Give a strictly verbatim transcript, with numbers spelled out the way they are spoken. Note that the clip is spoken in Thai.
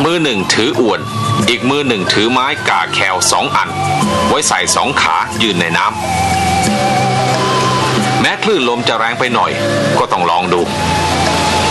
มือหนึ่งถืออวนอีกมือหนึ่งถือไม้ก่าแคลสองอันไว้ใส่สองขายืนในน้ำแม้คลื่นลมจะแรงไปหน่อยก็ต้องลองดู